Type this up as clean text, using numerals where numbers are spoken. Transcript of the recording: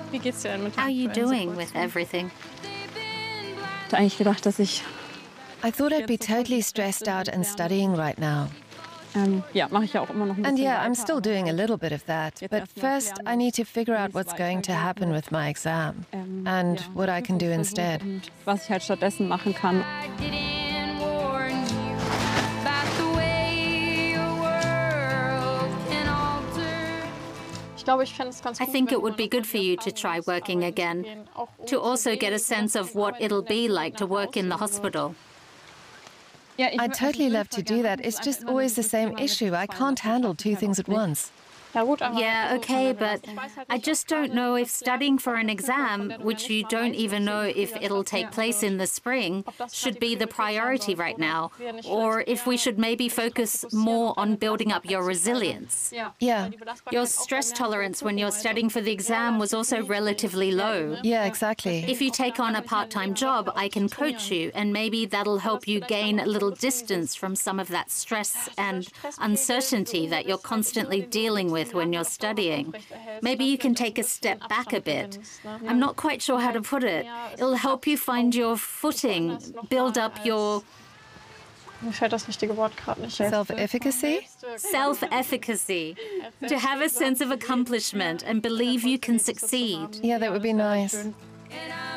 Wie geht's dir denn mit der How are you aktuellen doing with Situation? everything? Ich hatte eigentlich gedacht, dass ich I thought I'd be totally stressed out and studying right now. ja, mache ich ja auch immer noch ein And bisschen yeah, I'm weiter, still aber doing a halt little bit of that. jetzt But erst mal first, klären, I need to figure wie out es what's going to weitergeht happen with my exam and ja, what I can do Prüfungsversuch instead. und was ich halt stattdessen machen kann. Didn't warn you about the way your world can alter. Ich glaube, ich fände es ganz I gut, think wenn it would man be good for you to try working again, to also get a sense of what it'll be like to work in the hospital. Ja, I'd totally love to do that. It's just always the same issue. I can't handle two things at once. Ja, gut, aber Yeah, okay, but I just don't know if studying for an exam, wenn du which you nicht mal don't weißt, even know okay, if wie it'll das take werden place wird, in the spring, ob das should gerade be die the Priorität sein priority sollte, right oder now, wir nicht or vielleicht if we eher should maybe uns darauf focus fokussieren more und on deine building up your Belastbarkeit zu steigern. resilience. Ja, Yeah. weil die Belastbarkeit Your auch beim stress Lernen für die tolerance when you're Prüfung, studying for the exam was also relatively low. Yeah, exactly. If you take on a part-time job, I can coach you, and maybe that'll help you gain a little distance from some of that stress and uncertainty that you're constantly dealing with when you're studying. Maybe you can take a step back a bit. I'm not quite sure how to put it. It'll help you find your footing, build up your Mir fällt das richtige Wort gerade nicht. Self-efficacy? self-efficacy, to have a sense of accomplishment and believe you can succeed. Yeah, that would be nice.